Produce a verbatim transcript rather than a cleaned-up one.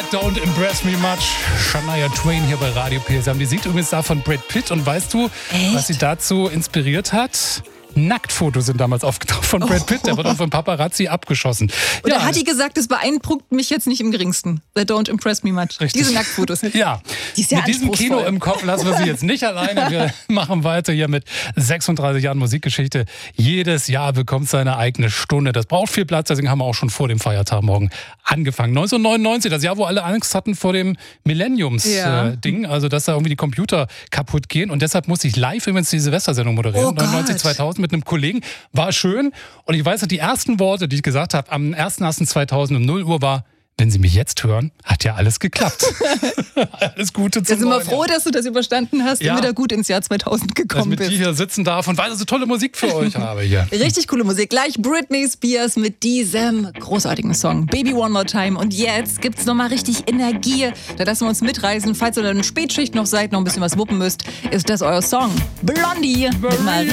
Don't Impress Me Much. Shania Twain hier bei Radio P S M. Die singt übrigens da von Brad Pitt. Und weißt du, Echt? was sie dazu inspiriert hat? Nacktfotos sind damals aufgetaucht von Brad Pitt. Der wurde von Paparazzi abgeschossen. Oder Ja, hat die gesagt, das beeindruckt mich jetzt nicht im geringsten. They don't impress me much. Richtig. Diese Nacktfotos. Ja, Die ist ja mit diesem Kino anspruchsvoll. im Kopf lassen wir sie jetzt nicht alleine. Wir machen weiter hier mit sechsunddreißig Jahren Musikgeschichte. Jedes Jahr bekommt seine eigene Stunde. Das braucht viel Platz, deswegen haben wir auch schon vor dem Feiertag morgen angefangen. neunzehnhundertneunundneunzig, das Jahr, wo alle Angst hatten vor dem Millenniums-Ding, Ja. also dass da irgendwie die Computer kaputt gehen. Und deshalb musste ich live übrigens die Silvestersendung moderieren, Oh Gott. neunundneunzig, zweitausend mit einem Kollegen. War schön. Und ich weiß noch, die ersten Worte, die ich gesagt habe, am ersten ersten zweitausend um null Uhr war: Wenn Sie mich jetzt hören, hat ja alles geklappt. Alles Gute Wir zum sind immer neuen froh, Jahr. dass du das überstanden hast Ja. und wieder gut ins Jahr zweitausend Dass ich gekommen mit bist. dir hier sitzen darf und weil ich so tolle Musik für euch habe hier. Richtig coole Musik. Gleich Britney Spears mit diesem großartigen Song Baby One More Time. Und jetzt gibt's nochmal richtig Energie. Da lassen wir uns mitreisen. Falls ihr in der Spätschicht noch seid, noch ein bisschen was wuppen müsst, ist das euer Song. Blondie mit Marie.